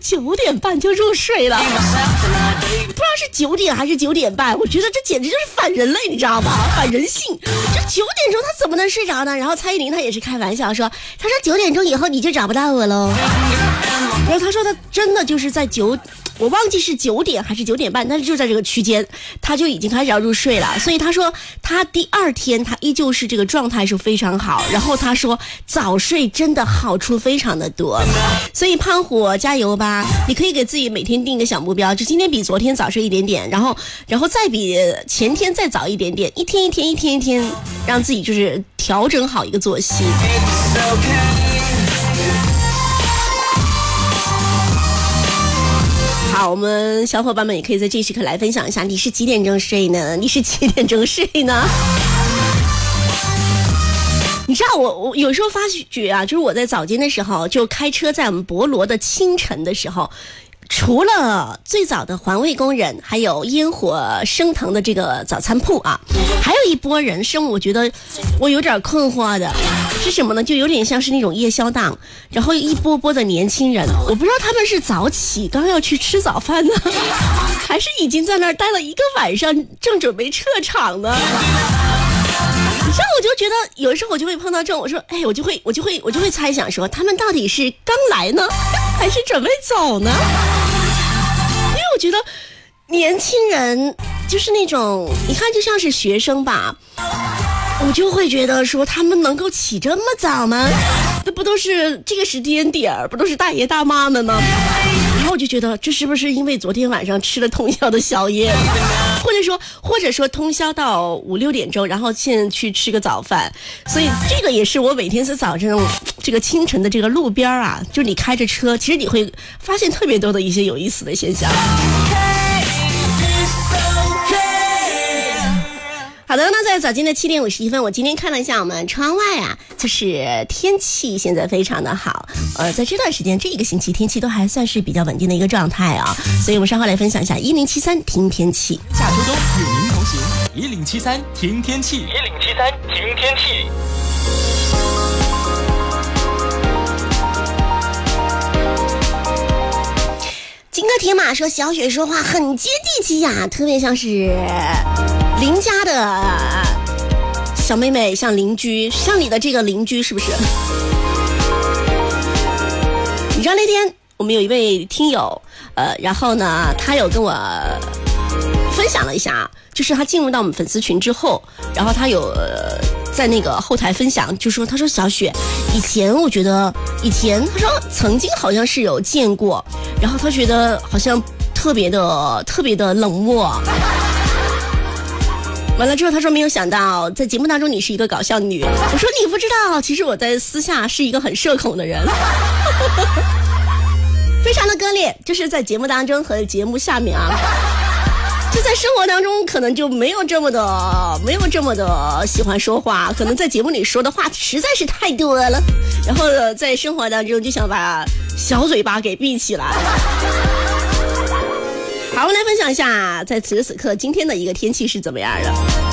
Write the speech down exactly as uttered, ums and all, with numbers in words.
九点半就入睡了，不知道是九点还是九点半，我觉得这简直就是反人类，你知道吗？反人性。这九点钟他怎么能睡着呢？然后蔡依林她也是开玩笑说，她说九点钟以后你就找不到我喽。然后她说她真的就是在九。我忘记是九点还是九点半，但是就在这个区间，他就已经开始要入睡了。所以他说他第二天他依旧是这个状态是非常好。然后他说早睡真的好处非常的多，所以胖虎加油吧！你可以给自己每天定一个小目标，就今天比昨天早睡一点点，然后然后再比前天再早一点点，一天一天一天一天，让自己就是调整好一个作息。好，我们小伙伴们也可以在这时刻来分享一下，你是几点钟睡呢？你是几点钟睡呢？你知道我我有时候发觉啊，就是我在早间的时候，就开车在我们博罗的清晨的时候，除了最早的环卫工人，还有烟火升腾的这个早餐铺啊，还有一波人是我觉得我有点困惑的，是什么呢？就有点像是那种夜宵档，然后一波波的年轻人，我不知道他们是早起刚要去吃早饭呢，还是已经在那儿待了一个晚上，正准备撤场呢。你知道，我就觉得有时候我就会碰到这种，我说，哎，我就会，我就会，我就会猜想说，他们到底是刚来呢，还是准备走呢？因为我觉得年轻人就是那种，你看就像是学生吧，我就会觉得说，他们能够起这么早吗？这不都是这个时间点，不都是大爷大妈们吗？然后我就觉得，这是不是因为昨天晚上吃了通宵的宵夜，或者说或者说通宵到五六点钟，然后现在去吃个早饭。所以这个也是我每天是早上这个清晨的这个路边啊，就你开着车，其实你会发现特别多的一些有意思的现象。好的，那在早间的七点五十一分，我今天看了一下我们窗外啊，就是天气现在非常的好，呃，在这段时间这一个星期天气都还算是比较稳定的一个状态啊，所以我们稍后来分享一下一零七三听天气。 夏秋冬与您同行，一零七三听天气，一零七三听天气。 金哥铁马说小雪说话很接地气呀，特别像是邻家的小妹妹，像邻居，像你的这个邻居是不是？你知道那天我们有一位听友，呃，然后呢，他有跟我分享了一下，就是他进入到我们粉丝群之后，然后他有、呃、在那个后台分享，就说他说小雪，以前我觉得以前他说曾经好像是有见过，然后他觉得好像特别的特别的冷漠。完了之后他说没有想到在节目当中你是一个搞笑女，我说你不知道，其实我在私下是一个很社恐的人。非常的割裂，就是在节目当中和节目下面啊，就在生活当中可能就没有这么的没有这么的喜欢说话，可能在节目里说的话实在是太多了，然后在生活当中就想把小嘴巴给闭起来。好，我们来分享一下在此时此刻今天的一个天气是怎么样的。